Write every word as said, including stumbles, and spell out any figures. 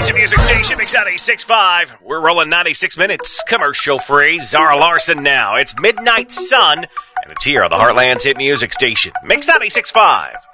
Heartland's Hit Music Station, Mix ninety-six point five. We're rolling ninety-six minutes, commercial free. Zara Larson now. It's Midnight Sun, and it's here on the Heartland's Hit Music Station, Mix ninety-six point five.